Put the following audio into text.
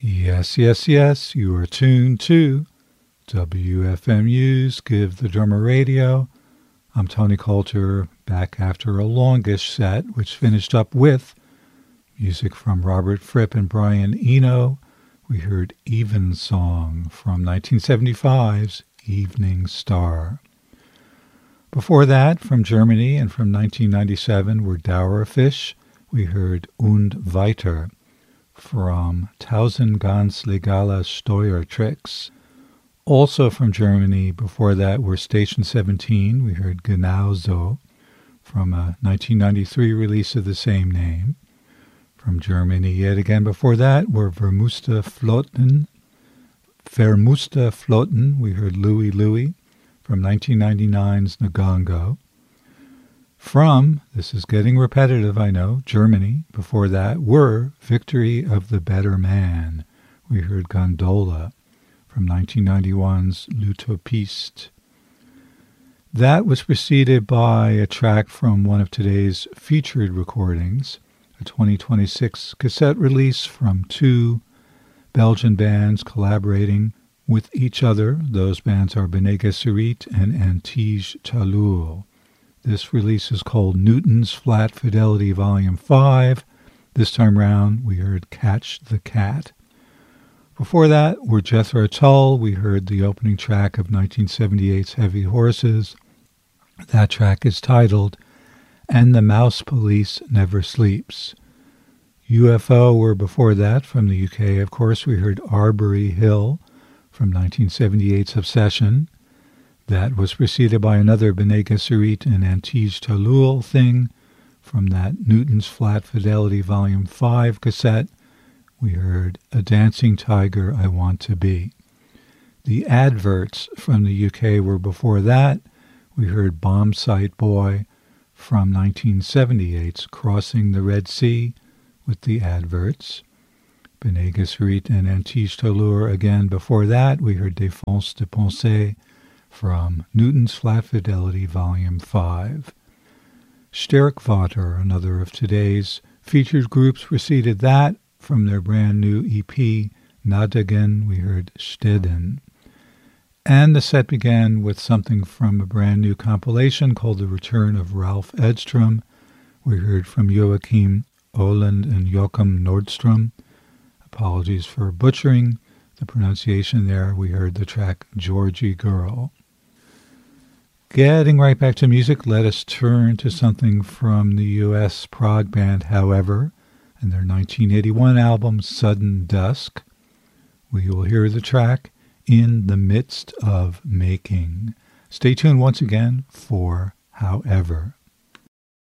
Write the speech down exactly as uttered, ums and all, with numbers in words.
Yes, yes, yes, you are tuned to W F M U's Give the Drummer Radio. I'm Tony Coulter, back after a longish set, which finished up with music from Robert Fripp and Brian Eno. We heard Evensong from nineteen seventy-five's Evening Star. Before that, from Germany and from nineteen ninety-seven, were Dauerfisch. We heard Und Weiter from Tausend ganz legale Steuertricks. Also from Germany, before that, were Station seventeen. We heard Genauso from a nineteen ninety-three release of the same name. From Germany, yet again before that, were Vermuste Flotten. Vermuste Flotten. We heard Louie Louie from nineteen ninety-nine's Nagongo. From, this is getting repetitive, I know, Germany, before that, were Victory of the Better Man. We heard Gondola from nineteen ninety-one's L'Utopiste. That was preceded by a track from one of today's featured recordings, a twenty twenty-six cassette release from two Belgian bands collaborating with each other. Those bands are Bene Gesserit and Antige Talul. This release is called Newton's Flat Fidelity Volume five. This time round, we heard Catch the Cat. Before that were Jethro Tull. We heard the opening track of nineteen seventy-eight's Heavy Horses. That track is titled And the Mouse Police Never Sleeps. U F O were before that from the U K. Of course, we heard Arbory Hill from nineteen seventy-eight's Obsession. That was preceded by another Bene Gesserit and Antige Talul thing from that Newton's Flat Fidelity Volume five cassette. We heard A Dancing Tiger I Want to Be. The Adverts from the U K were before that. We heard Bomb Sight Boy from nineteen seventy-eight's Crossing the Red Sea with the Adverts. Bene Gesserit and Antige Talul again before that. We heard Défense de Pensée from Newton's Flat Fidelity Volume five. Sterkwater, another of today's featured groups, preceded that. From their brand new E P, Nadagen, we heard Stedden. And the set began with something from a brand new compilation called The Return of Ralph Edstrom. We heard from Joachim Oland and Joachim Nordstrom. Apologies for butchering the pronunciation there. We heard the track Georgie Girl. Getting right back to music, let us turn to something from the U S prog band However, and their nineteen eighty-one album Sudden Dusk. We will hear the track In the Midst of Making. Stay tuned once again for However.